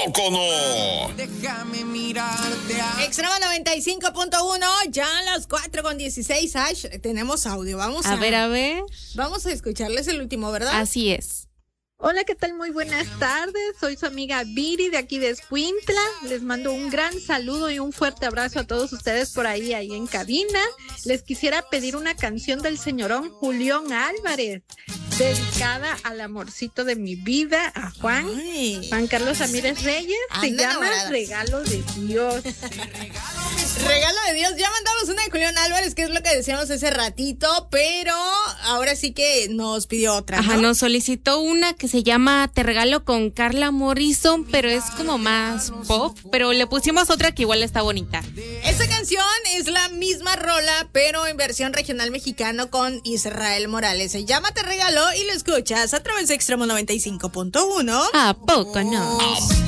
poco no? Déjame mirarte Extremo 95.1, ya a las 4:16, Ash, tenemos audio. Vamos A ver. Vamos a escucharles el último, ¿verdad? Así es. Hola, ¿qué tal? Muy buenas tardes. Soy su amiga Viri de aquí de Escuintla. Les mando un gran saludo y un fuerte abrazo a todos ustedes por ahí en cabina. Les quisiera pedir una canción del señorón Julián Álvarez, dedicada al amorcito de mi vida, a Juan Carlos Ramírez Reyes. Se llama Regalo de Dios. Regalo de Dios. Ya mandamos una de Julián Álvarez, que es lo que decíamos hace ratito, pero ahora sí que nos pidió otra, ¿no? Ajá, nos solicitó una que se llama Te Regalo con Carla Morrison, pero es como más pop, pero le pusimos otra que igual está bonita. Esta canción es la misma rola, pero en versión regional mexicano con Israel Morales. Se llama Te Regalo y lo escuchas a través de Extremo 95.1. ¿A poco no?